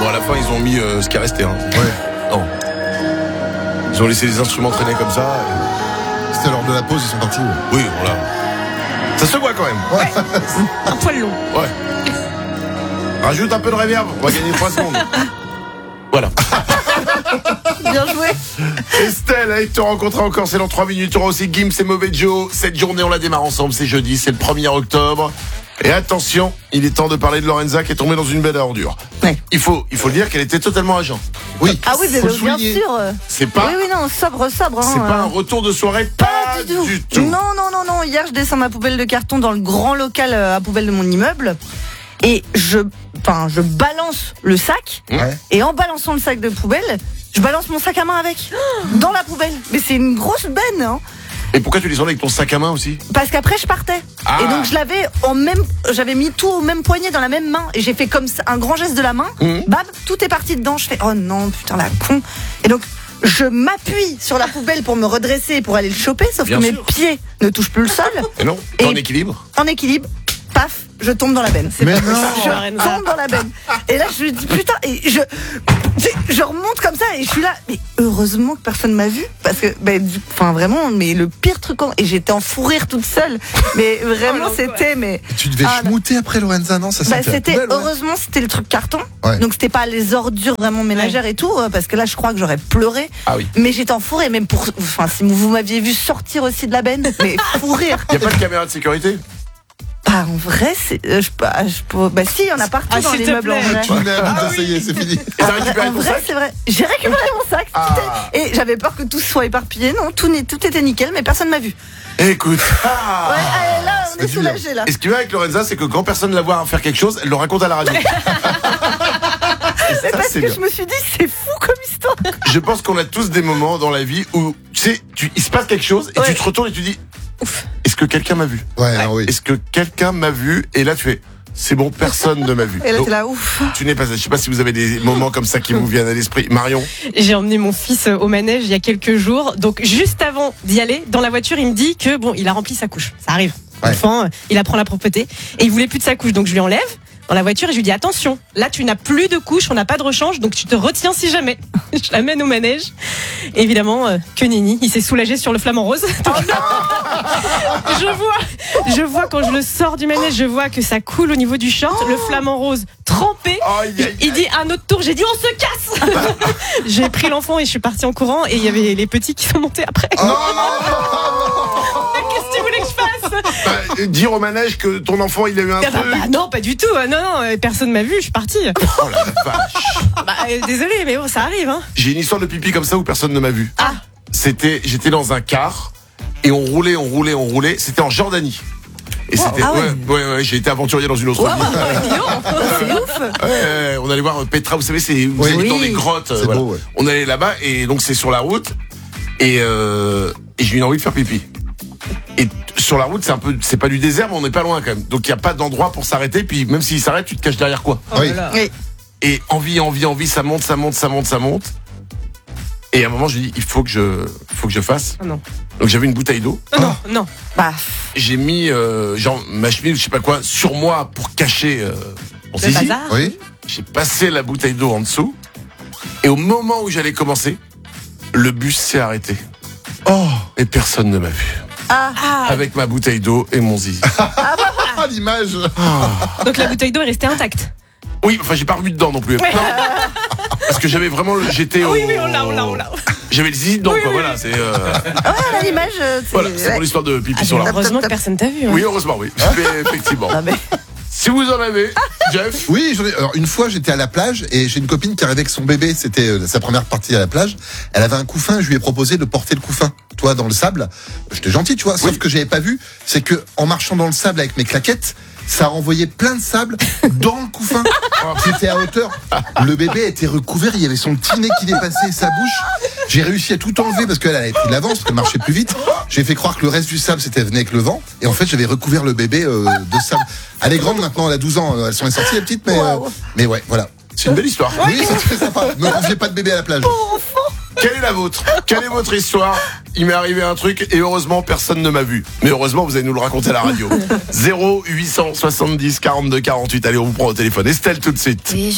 Bon, à la fin, ils ont mis ce qui est resté. Hein. Ouais. Non. Ils ont laissé les instruments traîner comme ça. C'était l'heure de la pause, ils sont partis. Oui, voilà. Ça se voit quand même. Ouais. Un poil long. Ouais. Rajoute un peu de reverb, on va gagner 3 secondes. Voilà. Bien joué. Estelle, avec te rencontrer encore, c'est dans 3 minutes. Tu auras aussi Gims et Mauvais Joe. Cette journée, on la démarre ensemble, c'est jeudi, c'est le 1er octobre. Et attention, il est temps de parler de Lorenza qui est tombée dans une belle ordure. Ouais. Il faut le dire qu'elle était totalement agent. Oui. Ah oui, mais faut le bien souligner. sûr. C'est pas, Oui, non, sobre. c'est pas un retour de soirée, pas du tout. Non. Hier, je descends ma poubelle de carton dans le grand local à poubelle de mon immeuble. Et je balance le sac. Ouais. Et en balançant le sac de poubelle, je balance mon sac à main avec. Dans la poubelle. Mais c'est une grosse benne, hein. Et pourquoi tu descendais avec ton sac à main aussi? Parce qu'après je partais. Ah. Et donc j'avais mis tout au même poignet dans la même main. Et j'ai fait comme ça, un grand geste de la main. Bam, tout est parti dedans. Je fais, oh non, putain, la con. Et donc, je m'appuie sur la poubelle pour me redresser, pour aller le choper. Sauf Bien que sûr. mes pieds ne touchent plus le sol. Et non, Et- en équilibre. En équilibre, paf, je tombe dans la benne. Mais non. Je tombe dans la benne. Et là, je dis putain, et je remonte comme ça et je suis là. Mais heureusement que personne m'a vu parce que, vraiment, mais le pire truc. Et j'étais en fou rire toute seule. Mais vraiment, c'était, mais. Tu devais Ah, schmouter après Lorenza, non? Ça sentait la C'était poubelle, ouais. heureusement c'était le truc carton. Ouais. Donc c'était pas les ordures vraiment ménagères et tout, parce que là je crois que j'aurais pleuré. Ah oui. Mais j'étais en fou rire, même si vous m'aviez vu sortir aussi de la benne, mais fou rire. Y a pas de caméra de sécurité? Ah, en vrai, si, il y en a partout dans s'il les te meubles en plaît. vrai. Tu l'as, ça y est, c'est fini. Et t'as récupéré En ton vrai, sac? c'est vrai. J'ai récupéré mon sac. Ah. Et j'avais peur que tout soit éparpillé. Non, tout était nickel, mais personne m'a vu. Écoute. Ouais, allez, là, on est dur. soulagés là. Et ce qui va avec Lorenza, c'est que quand personne la voit faire quelque chose, elle le raconte à la radio. C'est parce c'est que bien. je me suis dit, c'est fou comme histoire. Je pense qu'on a tous des moments dans la vie où, tu sais, il se passe quelque chose et Ouais. tu te retournes et tu dis, est-ce que quelqu'un m'a vu? Ouais, non, oui. Est-ce que quelqu'un m'a vu? Et là, tu fais, c'est bon, personne ne m'a vu. Et là, Donc, t'es là, ouf. tu n'es pas, je sais pas si vous avez des moments comme ça qui vous viennent à l'esprit. Marion? J'ai emmené mon fils au manège il y a quelques jours. Donc, juste avant d'y aller, dans la voiture, il me dit que il a rempli sa couche. Ça arrive. Ouais. L'enfant, il apprend la propreté. Et il voulait plus de sa couche. Donc, je lui enlève dans la voiture et je lui dis, attention, là, tu n'as plus de couche, on n'a pas de rechange. Donc, tu te retiens si jamais. Je l'amène au manège. Et évidemment, que nenni. Il s'est soulagé sur le flamant rose. Donc, je vois quand je le sors du manège, je vois que ça coule au niveau du short. Le flamant rose trempé. Aïe, aïe, Il dit un autre tour, j'ai dit on se casse. J'ai pris l'enfant et je suis partie en courant et il y avait les petits qui sont montés après. Oh, Qu'est-ce que tu voulais que je fasse? Dire au manège que ton enfant, il a eu un Ah bah, truc. non, pas du tout. Non, personne m'a vu, je suis partie. Oh la vache. Désolé, mais bon, ça arrive. Hein. J'ai une histoire de pipi comme ça où personne ne m'a vu. Ah. J'étais dans un car et on roulait. C'était en Jordanie. Et c'était, ah ouais. ouais, j'ai été aventurier dans une autre vie. C'est ouf. Ouais, on allait voir Petra, vous savez, vous allez dans les grottes. C'est beau, ouais. On allait là-bas et donc c'est sur la route et j'ai eu envie de faire pipi. Et sur la route, c'est pas du désert, mais on n'est pas loin quand même. Donc il y a pas d'endroit pour s'arrêter. Puis même s'il s'arrête, tu te caches derrière quoi? Oui. Oui. Et envie, ça monte. Et à un moment, je dis, il faut que je fasse. Oh non. Donc j'avais une bouteille d'eau. Non. Bah, J'ai mis ma chemise, je sais pas quoi, sur moi pour cacher mon Le zizi. bazar. Oui. J'ai passé la bouteille d'eau en dessous. Et au moment où j'allais commencer, le bus s'est arrêté. Oh, et personne ne m'a vu. Avec ma bouteille d'eau et mon zizi. Ah, l'image. Donc la bouteille d'eau est restée intacte. Oui, enfin j'ai pas revu dedans non plus. Non. Parce que j'avais vraiment, j'étais au. Oui, on l'a. J'avais le zizi dedans, quoi. Voilà, c'est. ouais, l'image. Voilà, c'est mon histoire de pipi sur la route. Heureusement que personne t'a vu. Hein. Oui, heureusement, oui. Mais effectivement. Ah, mais... Si vous en avez, Jeff. Oui, j'en ai. Alors, une fois, j'étais à la plage et j'ai une copine qui arrivait avec son bébé. C'était sa première partie à la plage. Elle avait un couffin. Je lui ai proposé de porter le couffin, toi, dans le sable. J'étais gentil, tu vois. Sauf que j'avais pas vu, c'est que en marchant dans le sable avec mes claquettes, ça a envoyé plein de sable dans le couffin. C'était à hauteur. Le bébé était recouvert. Il y avait son petit nez qui dépassait sa bouche. J'ai réussi à tout enlever parce qu'elle avait pris de l'avance, parce qu'elle marchait plus vite. J'ai fait croire que le reste du sable c'était venu avec le vent. Et en fait, j'avais recouvert le bébé de sable. Elle est grande maintenant, elle a 12 ans. Elles sont sorties les petites, mais ouais, voilà. C'est une belle histoire. Oui, c'est très sympa. Ne confiez pas de bébé à la plage. Quelle est la vôtre? Quelle est votre histoire? Il m'est arrivé un truc et heureusement personne ne m'a vu. Mais heureusement vous allez nous le raconter à la radio. 0870 42 48. Allez, on vous prend au téléphone. Estelle tout de suite.